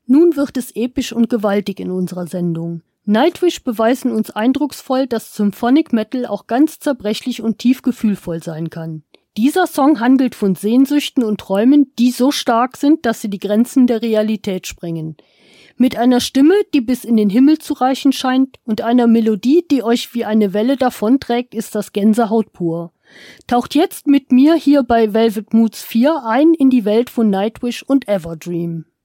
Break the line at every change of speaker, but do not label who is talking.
Nun wird es episch und gewaltig in unserer Sendung. Nightwish beweisen uns eindrucksvoll, dass Symphonic Metal auch ganz zerbrechlich und tief gefühlvoll sein kann. Dieser Song handelt von Sehnsüchten und Träumen, die so stark sind, dass sie die Grenzen der Realität sprengen. Mit einer Stimme, die bis in den Himmel zu reichen scheint, und einer Melodie, die euch wie eine Welle davonträgt, ist das Gänsehaut pur. Taucht jetzt mit mir hier bei Velvet Moods 4 ein in die Welt von Nightwish und Everdream.